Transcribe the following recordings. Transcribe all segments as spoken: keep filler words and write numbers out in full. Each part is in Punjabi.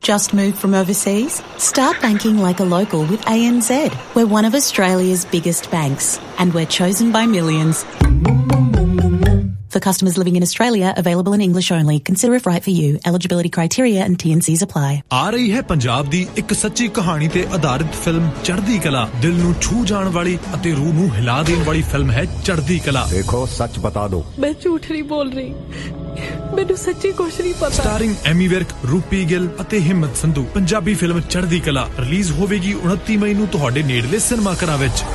Just moved from overseas? Start banking like a local with A N Z. We're one of Australia's biggest banks, and we're chosen by millions. For customers living in Australia, available in English only. Consider if right for you. Eligibility criteria and T and C's apply. ਆ ਰਹੀ ਹੈ ਪੰਜਾਬ ਦੀ ਇੱਕ ਸੱਚੀ ਕਹਾਣੀ ਤੇ ਆਧਾਰਿਤ ਫਿਲਮ ਚੜ੍ਹਦੀ ਕਲਾ। ਦਿਲ ਨੂੰ ਛੂ ਜਾਣ ਵਾਲੀ ਅਤੇ ਰੂਹ ਨੂੰ ਹਿਲਾ ਦੇਣ ਵਾਲੀ ਫਿਲਮ ਹੈ ਚੜ੍ਹਦੀ ਕਲਾ। ਦੇਖੋ ਸੱਚ ਬਤਾ ਦੋ। ਮੈਂ ਝੂਠ ਨਹੀਂ ਬੋਲ ਰਹੀ। ਮੈਨੂੰ ਸੱਚੀ ਕੁਝ ਨਹੀਂ ਪਤਾ। ਸਟਾਰਿੰਗ ਐਮੀ ਵਿਰਕ, ਰੂਪੀ ਗਿੱਲ ਅਤੇ ਹਿੰਮਤ ਸੰਧੂ। ਪੰਜਾਬੀ ਫਿਲਮ ਚੜ੍ਹਦੀ ਕਲਾ ਰਿਲੀਜ਼ ਹੋਵੇਗੀ ਉਨੱਤੀ ਮਈ ਨੂੰ ਤੁਹਾਡੇ ਨੇੜਲੇ ਸਿਨੇਮਾ ਘਰਾਂ ਵਿੱਚ।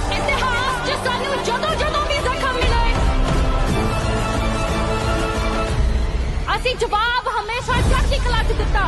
जवाब हमेशा चढ़ती कला च दिता।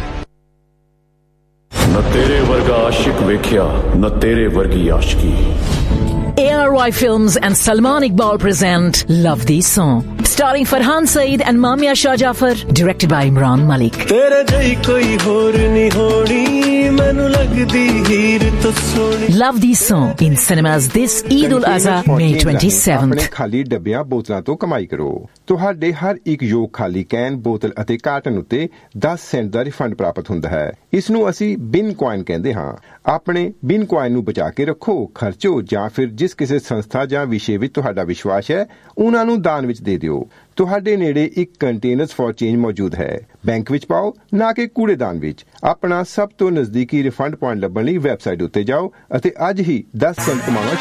न तेरे वर्गा आशिक वेख्या न तेरे वर्गी आशिकी। A R Y Films and Salman Iqbal present Love These Song, starring Farhan Saeed and Mamia Shah Jafar, directed by Imran Malik. तेरे जई कोई होर नहीं होनी मैनू लगदी हीर तो Soni. Love These Song in cinemas this Eid ul Adha May twenty-seventh. ਆਪਣੇ ਖਾਲੀ ਡੱਬਿਆਂ ਬੋਤਲਾਂ ਤੋਂ ਕਮਾਈ ਕਰੋ। ਤੁਹਾਡੇ ਹਰ ਇੱਕ ਯੋਗ ਖਾਲੀ ਕੈਨ, ਬੋਤਲ ਅਤੇ ਕਾਰਟਨ ਉੱਤੇ ਦਸ ਸੈਂਟ ਦਾ ਰਿਫੰਡ ਪ੍ਰਾਪਤ ਹੁੰਦਾ ਹੈ। ਇਸ ਨੂੰ ਅਸੀਂ ਬਿਨ ਕੁਆਇਨ ਕਹਿੰਦੇ ਹਾਂ। ਆਪਣੇ ਬਿਨ ਕੁਆਇਨ ਨੂੰ ਬਚਾ ਕੇ ਰੱਖੋ, ਖਰਚੋ ਜਾਂ ਫਿਰ ਜਿਸ ਕਿਸੇ ਸੰਸਥਾ ਜਾਂ ਵਿਸ਼ੇ ਵਿੱਚ ਤੁਹਾਡਾ ਵਿਸ਼ਵਾਸ ਹੈ ਉਹਨਾਂ ਨੂੰ ਦਾਨ ਵਿੱਚ ਦੇ ਦਿਓ। ਤੁਹਾਡੇ ਨੇੜੇ ਇੱਕ ਕੰਟੇਨਰਸ ਫॉर ਚੇਂਜ ਮੌਜੂਦ ਹੈ। ਬੈਂਕ ਵਿੱਚ ਪਾਓ, ਨਾ ਕਿ ਕੂੜੇਦਾਨ ਵਿੱਚ। ਆਪਣਾ ਸਭ ਤੋਂ ਨਜ਼ਦੀਕੀ ਰਿਫੰਡ ਪੁਆਇੰਟ ਲੱਭਣ ਲਈ ਵੈਬਸਾਈਟ ਉੱਤੇ ਜਾਓ ਅਤੇ ਅੱਜ ਹੀ ਦਸ ਸੈਂਟ ਕਮਾਉਣਾ